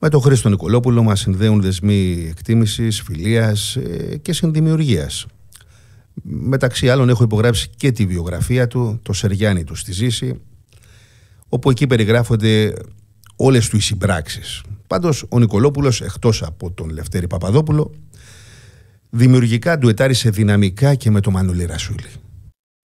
Με τον Χρήστο Νικολόπουλο μας συνδέουν δεσμοί εκτίμησης, φιλίας και συνδημιουργίας. Μεταξύ άλλων έχω υπογράψει και τη βιογραφία του, το Σεριάνι του στη Ζήση, όπου εκεί περιγράφονται όλες του οι συμπράξεις. Πάντως ο Νικολόπουλος, εκτός από τον Λευτέρη Παπαδόπουλο, δημιουργικά ντουετάρισε δυναμικά και με τον Μανώλη Ρασούλη.